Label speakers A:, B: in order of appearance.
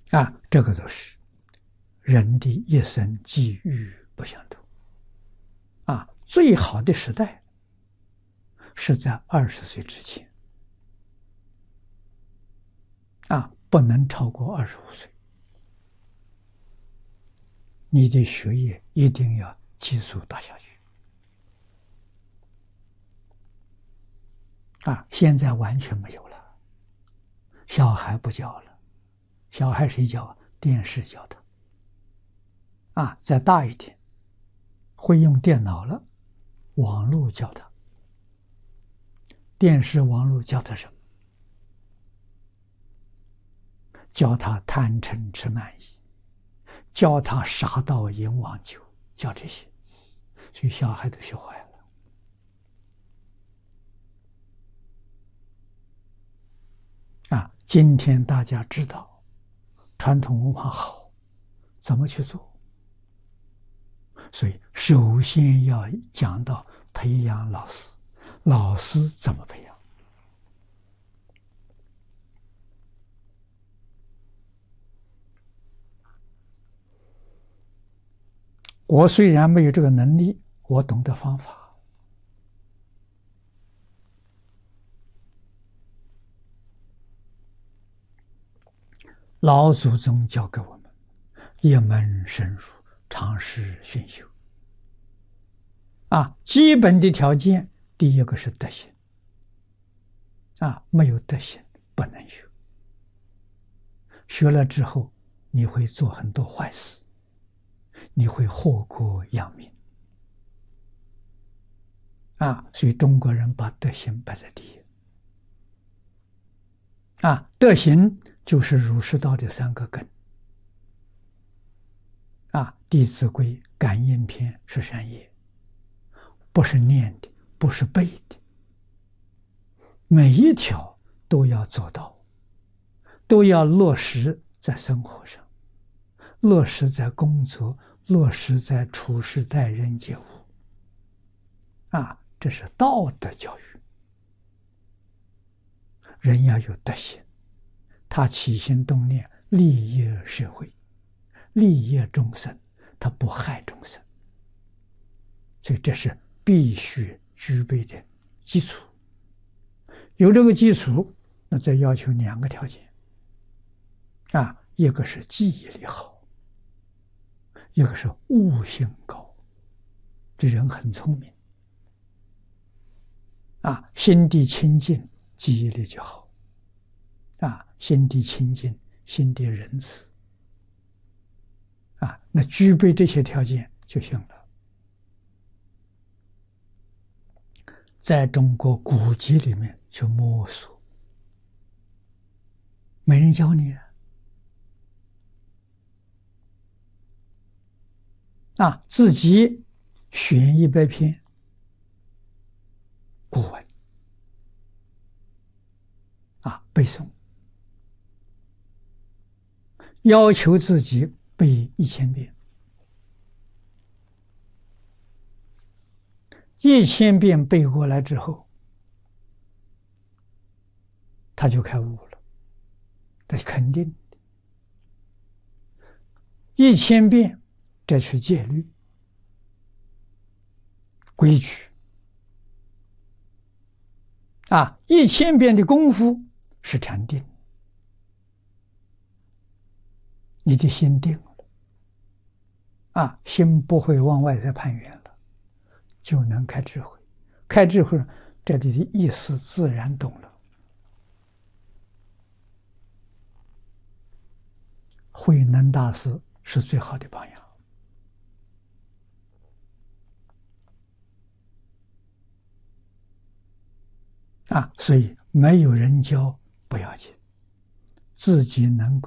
A: 这个都是人的一生际遇不相同。最好的时代是在20岁之前，不能超过25岁。你的学业一定要急速打下去。现在完全没有了，小孩不教了，小孩谁教？电视教他。再大一点，会用电脑了，网络教他。电视、网络教他什么？教他贪嗔痴慢疑，教他杀盗淫妄酒，教这些，所以小孩都学坏了。今天大家知道传统文化好，怎么去做？所以首先要讲到培养老师，老师怎么培养？我虽然没有这个能力，我懂得方法。老祖宗教给我们一门深入，常识熏修。基本的条件，第一个是德行。没有德行不能学。学了之后，你会做很多坏事，你会祸国殃民。所以中国人把德行摆在第一。德行就是儒释道的3个根。弟子规、感应篇是善业，不是念的，不是背的，每一条都要做到，都要落实在生活上，落实在工作，落实在处事待人接物。这是道德教育。人要有德行，他起心动念利益社会，利益众生，他不害众生。所以这是必须具备的基础。有这个基础，那再要求2个条件。一个是记忆力好，一个是悟性高。这人很聪明。心地清净，记忆力就好。心地清净，心地仁慈。那具备这些条件就行了。在中国古籍里面去摸索，没人教你。自己选100篇古文，背诵，要求自己背1000遍，1000遍背过来之后，他就开悟了，这是肯定的。1000遍，这是戒律、规矩。1000遍的功夫是禅定，你的心定了，心不会往外再攀缘了，就能开智慧。开智慧，这里的意思自然懂了。慧能大师是最好的榜样。所以没有人教不要紧，自己能够